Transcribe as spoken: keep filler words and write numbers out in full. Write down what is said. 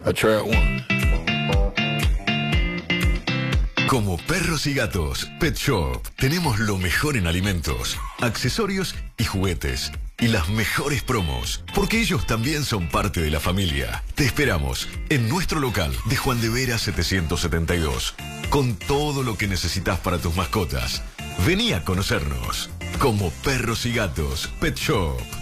I tried one. Como perros y gatos, Pet Shop, tenemos lo mejor en alimentos, accesorios y juguetes. Y las mejores promos, porque ellos también son parte de la familia. Te esperamos en nuestro local de Juan de Vera setecientos setenta y dos, con todo lo que necesitas para tus mascotas. Vení a conocernos. Como perros y gatos, Pet Shop.